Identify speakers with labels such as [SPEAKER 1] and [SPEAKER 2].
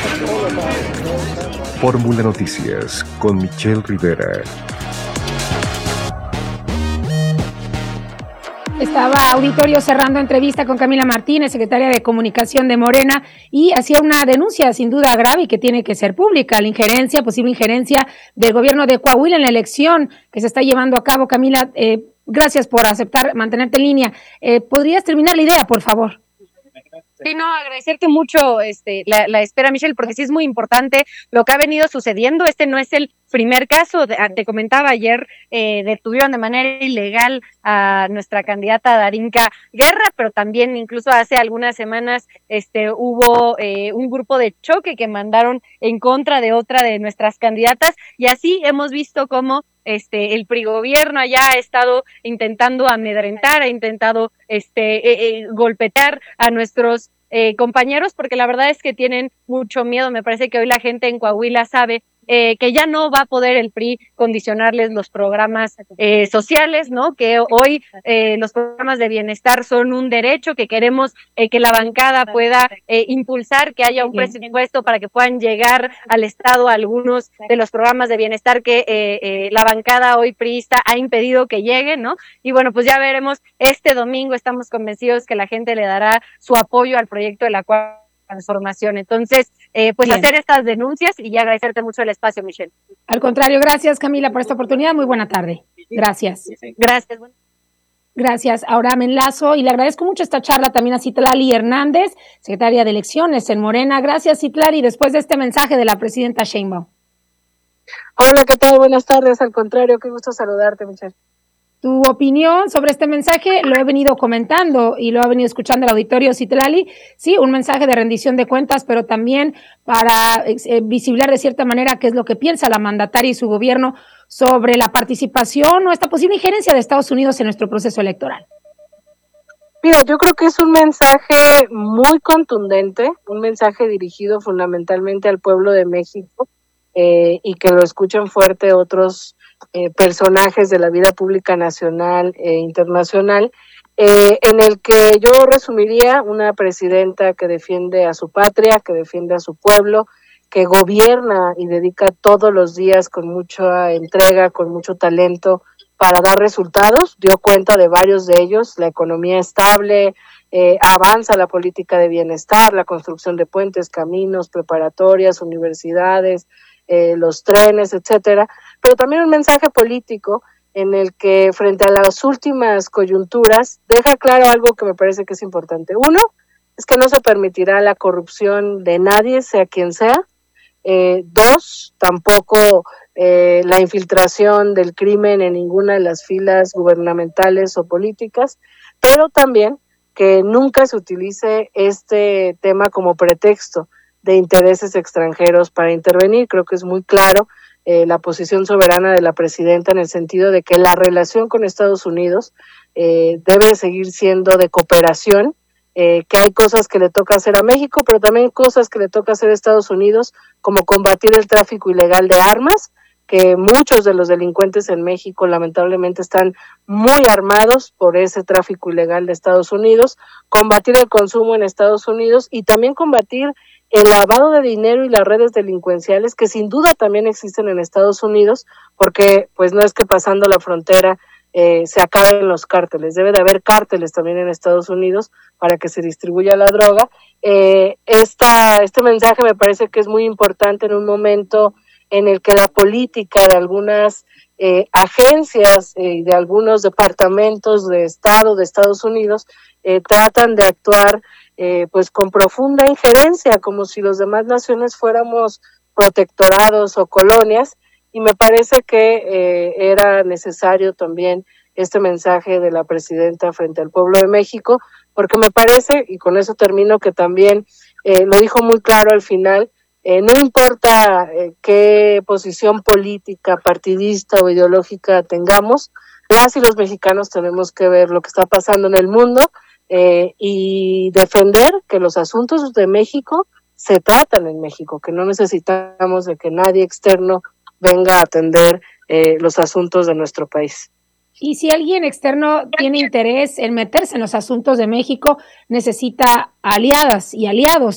[SPEAKER 1] Fórmula Noticias con Michelle Rivera.
[SPEAKER 2] Estaba Auditorio cerrando entrevista con Camila Martínez, secretaria de Comunicación de Morena, y hacía una denuncia sin duda grave y que tiene que ser pública, posible injerencia del gobierno de Coahuila en la elección que se está llevando a cabo. Camila, gracias por aceptar mantenerte en línea. ¿Podrías terminar la idea, por favor?
[SPEAKER 3] Sí, no, agradecerte mucho la espera, Michelle, porque sí es muy importante lo que ha venido sucediendo. Este no es el primer caso. Te comentaba ayer, detuvieron de manera ilegal a nuestra candidata Darinka Guerra, pero también incluso hace algunas semanas hubo un grupo de choque que mandaron en contra de otra de nuestras candidatas, y así hemos visto cómo el PRI gobierno allá ha estado intentando amedrentar, ha intentado golpetear a nuestros compañeros, porque la verdad es que tienen mucho miedo. Me parece que hoy la gente en Coahuila sabe que ya no va a poder el PRI condicionarles los programas sociales, ¿no? Que hoy los programas de bienestar son un derecho, que queremos que la bancada pueda impulsar, que haya un presupuesto para que puedan llegar al Estado algunos de los programas de bienestar que la bancada hoy priista ha impedido que lleguen, ¿no? Y bueno, pues ya veremos este domingo, estamos convencidos que la gente le dará su apoyo al proyecto de la cuarta transformación. Entonces, pues bien, hacer estas denuncias y agradecerte mucho el espacio, Michelle.
[SPEAKER 2] Al contrario, gracias, Camila, por esta oportunidad. Muy buena tarde. Gracias.
[SPEAKER 3] Gracias.
[SPEAKER 2] Gracias. Ahora me enlazo y le agradezco mucho esta charla también a Citlali Hernández, secretaria de Elecciones en Morena. Gracias, Citlali, después de este mensaje de la presidenta Sheinbaum.
[SPEAKER 4] Hola, ¿qué tal? Buenas tardes. Al contrario, qué gusto saludarte, Michelle.
[SPEAKER 2] Tu opinión sobre este mensaje lo he venido comentando y lo ha venido escuchando el auditorio, Citlali. Sí, un mensaje de rendición de cuentas, pero también para visibilizar de cierta manera qué es lo que piensa la mandataria y su gobierno sobre la participación o esta posible injerencia de Estados Unidos en nuestro proceso electoral.
[SPEAKER 4] Mira, yo creo que es un mensaje muy contundente, un mensaje dirigido fundamentalmente al pueblo de México, y que lo escuchen fuerte otros personajes de la vida pública nacional e internacional, en el que yo resumiría una presidenta que defiende a su patria, que defiende a su pueblo, que gobierna y dedica todos los días con mucha entrega, con mucho talento para dar resultados. Dio cuenta de varios de ellos: la economía estable, avanza la política de bienestar, la construcción de puentes, caminos, preparatorias, universidades, los trenes, etcétera, pero también un mensaje político en el que frente a las últimas coyunturas deja claro algo que me parece que es importante. Uno, es que no se permitirá la corrupción de nadie, sea quien sea. Dos, tampoco la infiltración del crimen en ninguna de las filas gubernamentales o políticas, pero también que nunca se utilice este tema como pretexto de intereses extranjeros para intervenir. Creo que es muy claro la posición soberana de la presidenta en el sentido de que la relación con Estados Unidos debe seguir siendo de cooperación, que hay cosas que le toca hacer a México, pero también cosas que le toca hacer a Estados Unidos, como combatir el tráfico ilegal de armas, que muchos de los delincuentes en México lamentablemente están muy armados por ese tráfico ilegal de Estados Unidos, combatir el consumo en Estados Unidos y también combatir el lavado de dinero y las redes delincuenciales que sin duda también existen en Estados Unidos, porque pues no es que pasando la frontera se acaben los cárteles, debe de haber cárteles también en Estados Unidos para que se distribuya la droga. Este mensaje me parece que es muy importante en un momento en el que la política de algunas agencias y de algunos departamentos de Estado de Estados Unidos tratan de actuar pues con profunda injerencia, como si los demás naciones fuéramos protectorados o colonias, y me parece que era necesario también este mensaje de la presidenta frente al pueblo de México, porque me parece, y con eso termino, que también lo dijo muy claro al final, no importa qué posición política, partidista o ideológica tengamos, las y los mexicanos tenemos que ver lo que está pasando en el mundo y defender que los asuntos de México se tratan en México, que no necesitamos de que nadie externo venga a atender los asuntos de nuestro país.
[SPEAKER 2] Y si alguien externo tiene interés en meterse en los asuntos de México, necesita aliadas y aliados.